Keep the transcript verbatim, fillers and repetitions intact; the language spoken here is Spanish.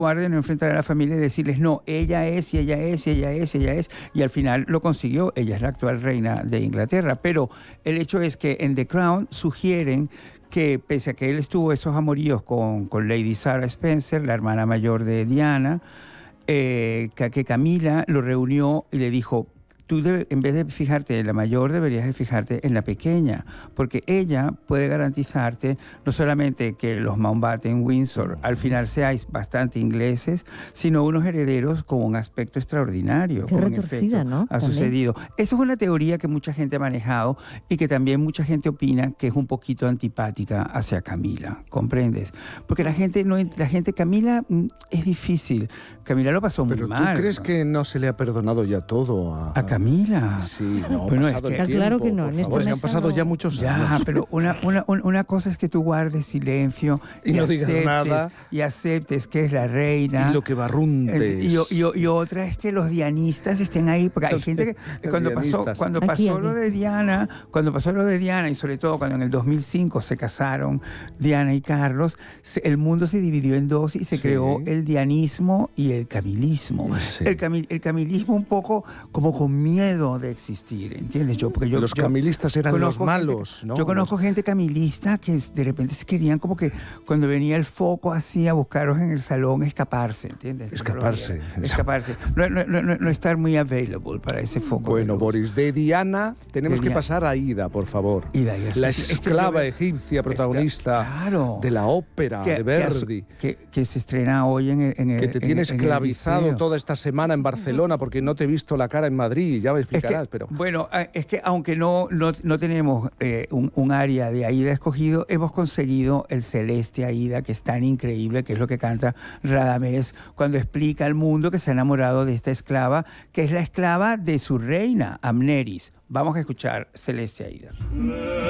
de no enfrentar a la familia y decirles, no, ella es, y ella es, y ella es, y ella es, y al final lo consiguió. Ella es la actual reina de Inglaterra. Pero el hecho es que en The Crown sugieren que pese a que él estuvo esos amoríos con, con Lady Sarah Spencer, la hermana mayor de Diana, eh, que, que Camila lo reunió y le dijo, tú debe, en vez de fijarte en la mayor, deberías de fijarte en la pequeña, porque ella puede garantizarte no solamente que los Mountbatten, Windsor, al final seáis bastante ingleses, sino unos herederos con un aspecto extraordinario. Qué retorcida, ¿no? Ha También. sucedido. Esa es una teoría que mucha gente ha manejado y que también mucha gente opina que es un poquito antipática hacia Camila, ¿comprendes? Porque la gente, no, la gente, Camila, es difícil. Camila lo pasó muy Pero mal. ¿tú crees ¿no? que no se le ha perdonado ya todo a, a Camila? Sí, no, Bueno, ha pasado es que, el tiempo, claro que no, por en esta favor, mesa han pasado no. ya muchos Ya, años. pero una, una, una cosa es que tú guardes silencio Y no digas aceptes, nada. y aceptes que es la reina. Y lo que barruntes. Y, y, y, y otra es que los dianistas estén ahí, porque hay gente que, que cuando pasó, dianistas. cuando Aquí, pasó aquí. lo de Diana, cuando pasó lo de Diana, y sobre todo cuando en el dos mil cinco se casaron Diana y Carlos, se, el mundo se dividió en dos y se Sí. creó el dianismo y el camilismo. Sí. El, cami, el camilismo un poco como con miedo de existir, ¿entiendes? Yo, porque yo, Los yo camilistas eran los conozco malos, gente, ¿no? Yo conozco Los... gente camilista que de repente se querían como que cuando venía el foco así a buscaros en el salón, escaparse, ¿entiendes? Escaparse. Escaparse. No, no, no, no estar muy available para ese foco. Bueno, Boris, de Diana tenemos De que Diana. pasar a Ida, por favor. Ida, Ida, es la que- es que esclava yo- egipcia protagonista claro. de la ópera que, de Verdi. Que, que, que se estrena hoy en el en el, Que te en- tiene en el esclavizado Liceo. toda esta semana en Barcelona porque no te he visto la cara en Madrid, ya me Es que, explicarás, pero... Bueno, eh, es que aunque no, no, no tenemos eh, un, un área de Aida escogido, hemos conseguido el Celeste Aida, que es tan increíble, que es lo que canta Radamés cuando explica al mundo que se ha enamorado de esta esclava, que es la esclava de su reina, Amneris. Vamos a escuchar Celeste Aida.